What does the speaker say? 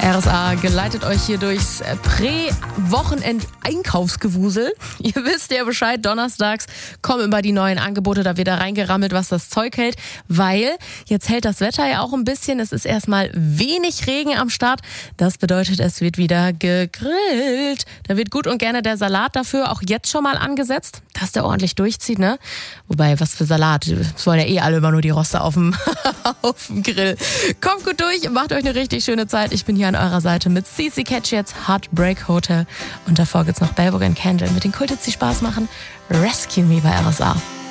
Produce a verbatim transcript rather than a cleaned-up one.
R S A geleitet euch hier durchs Prä-Wochenend-Einkaufsgewusel. Ihr wisst ja Bescheid, donnerstags kommen immer die neuen Angebote, da wird da reingerammelt, was das Zeug hält, weil jetzt hält das Wetter ja auch ein bisschen. Es ist erstmal wenig Regen am Start. Das bedeutet, es wird wieder gegrillt. Da wird gut und gerne der Salat dafür auch jetzt schon mal angesetzt, dass der ordentlich durchzieht, ne? Wobei, was für Salat? Es wollen ja eh alle immer nur die Roste auf dem, auf dem Grill. Kommt gut durch, macht euch eine richtig schöne Zeit. Ich bin hier an eurer Seite mit C C Catch jetzt, Heartbreak Hotel. Und davor gibt's noch Belbogen Candle mit den Kult, die Spaß machen. Rescue Me bei R S A.